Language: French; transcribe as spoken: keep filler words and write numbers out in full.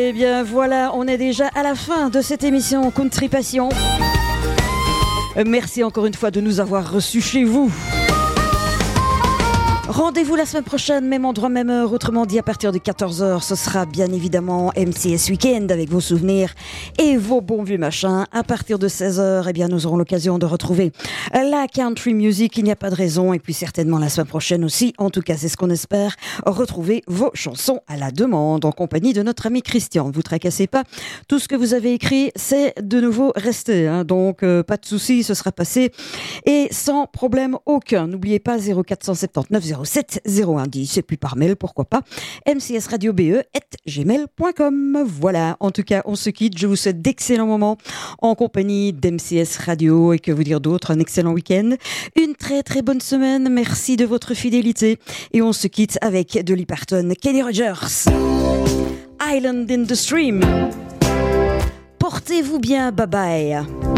Eh bien voilà, on est déjà à la fin de cette émission Country Passion. Merci encore une fois de nous avoir reçus chez vous. Rendez-vous la semaine prochaine, même endroit, même heure. Autrement dit, à partir de quatorze heures, ce sera bien évidemment M C S Weekend avec vos souvenirs et vos bons vieux machins. À partir de seize heures, eh bien, nous aurons l'occasion de retrouver la country music. Il n'y a pas de raison. Et puis certainement la semaine prochaine aussi, en tout cas c'est ce qu'on espère, retrouver vos chansons à la demande en compagnie de notre ami Christian. Ne vous tracassez pas. Tout ce que vous avez écrit, c'est de nouveau resté. Hein. Donc euh, pas de souci, ce sera passé et sans problème aucun. N'oubliez pas zéro quatre cent soixante-dix-neuf zéro sept zéro un dix et puis par mail, pourquoi pas, m c s radio b e arobase gmail point com. Voilà, en tout cas, on se quitte. Je vous souhaite d'excellents moments en compagnie d'M C S Radio et que vous dire d'autre, un excellent week-end, une très très bonne semaine. Merci de votre fidélité et on se quitte avec Dolly Parton, Kenny Rogers, Island in the Stream. Portez-vous bien, bye bye.